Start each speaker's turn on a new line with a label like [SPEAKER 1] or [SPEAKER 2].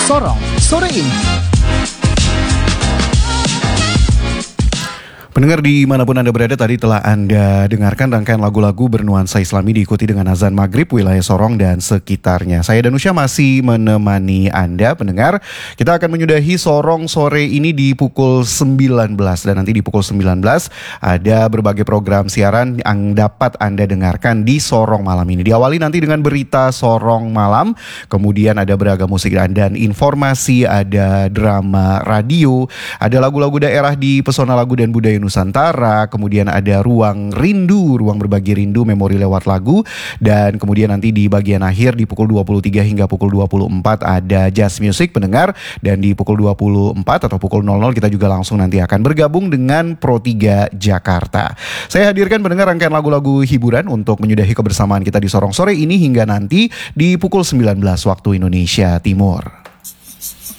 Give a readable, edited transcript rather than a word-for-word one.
[SPEAKER 1] Sorong sore ini.
[SPEAKER 2] Pendengar dimanapun Anda berada, tadi telah Anda dengarkan rangkaian lagu-lagu bernuansa Islami diikuti dengan azan maghrib wilayah Sorong dan sekitarnya. Saya Danusya masih menemani Anda pendengar. Kita akan menyudahi Sorong sore ini di pukul 19 dan nanti di pukul 19 ada berbagai program siaran yang dapat Anda dengarkan di Sorong malam ini. Diawali nanti dengan berita Sorong malam, kemudian ada beragam musik dan informasi, ada drama radio, ada lagu-lagu daerah di Pesona Lagu dan Budaya Nusantara, kemudian ada ruang rindu, ruang berbagi rindu, memori lewat lagu, dan kemudian nanti di bagian akhir di pukul 23 hingga pukul 24 ada jazz music pendengar, dan di pukul 24 atau pukul 00 kita juga langsung nanti akan bergabung dengan Pro 3 Jakarta. Saya hadirkan pendengar rangkaian lagu-lagu hiburan untuk menyudahi kebersamaan kita di Sorong sore ini hingga nanti di pukul 19 waktu Indonesia Timur.